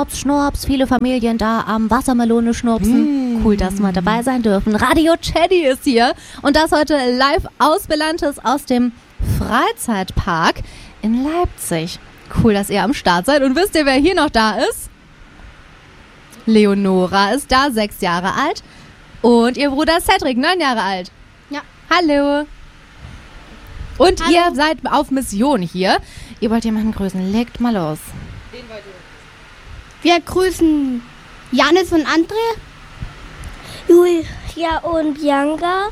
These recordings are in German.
Schnorps, viele Familien da am Wassermelone schnurpsen. Cool, dass wir dabei sein dürfen. Radio Teddy ist hier und das heute live aus Belantes aus dem Freizeitpark in Leipzig. Cool, dass ihr am Start seid. Und wisst ihr, wer hier noch da ist? Leonora ist da, 6 Jahre alt. Und ihr Bruder Cedric, 9 Jahre alt. Ja. Hallo. Und Hallo. ihr seid auf Mission hier. Ihr wollt jemanden grüßen. Legt mal los. Wir grüßen Janis und André. Julia und Bianca,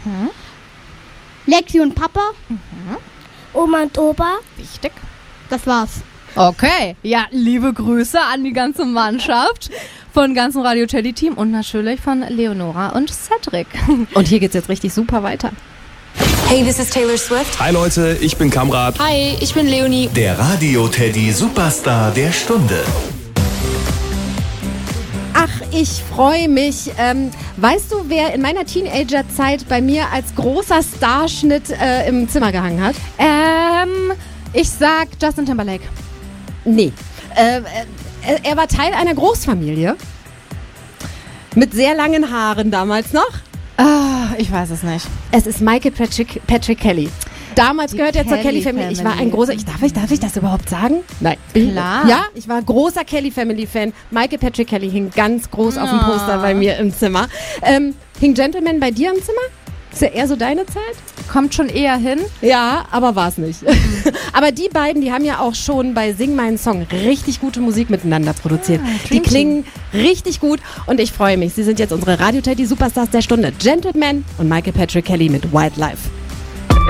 Lexi und Papa. Oma und Opa. Wichtig. Das war's. Okay. Ja, liebe Grüße an die ganze Mannschaft von ganzem Radio Teddy Team und natürlich von Leonora und Cedric. Und hier geht's jetzt richtig super weiter. Hey, this is Taylor Swift. Hi Leute, ich bin Kamrat. Hi, ich bin Leonie. Der Radio Teddy Superstar der Stunde. Ach, ich freue mich. Weißt du, wer in meiner Teenagerzeit bei mir als großer Starschnitt im Zimmer gehangen hat? Ich sag Justin Timberlake. Nee. Er war Teil einer Großfamilie. Mit sehr langen Haaren damals noch. Ich weiß es nicht. Es ist Michael Patrick Kelly. Damals gehört er zur Kelly Family. Ich war ein großer, darf ich das überhaupt sagen? Nein. Klar. Ja, ich war großer Kelly Family Fan. Michael Patrick Kelly hing ganz groß auf dem Poster bei mir im Zimmer. Hing Gentleman bei dir im Zimmer? Ist ja eher so deine Zeit? Kommt schon eher hin. Ja, aber war es nicht. Aber die beiden, die haben ja auch schon bei Sing meinen Song richtig gute Musik miteinander produziert. Die klingen richtig gut und ich freue mich. Sie sind jetzt unsere Radio Teddy Superstars der Stunde. Gentleman und Michael Patrick Kelly mit Wildlife.